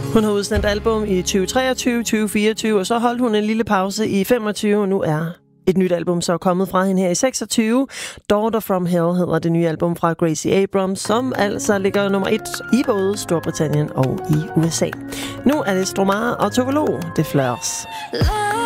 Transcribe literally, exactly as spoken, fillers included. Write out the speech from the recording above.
Hun har udsendt album i tyve treogtyve, tyve fireogtyve, og så holdt hun en lille pause i femogtyve, og nu er et nyt album så er kommet fra hende her i seksogtyve. Daughter from Hell hedder det nye album fra Gracie Abrams, som altså ligger nummer et i både Storbritannien og i U S A. Nu er det Stromae og Tove Lo, det Fleurs.